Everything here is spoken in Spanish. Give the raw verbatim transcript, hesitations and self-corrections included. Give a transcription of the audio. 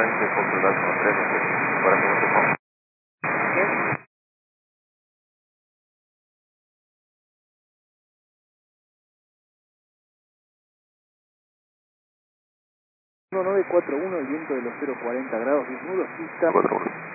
Francia, controlar con tres, no sé, para que no se ponga. uno nueve cuatro uno, el viento de los cero cuarenta grados, diez nudos, pista. cuatro uno.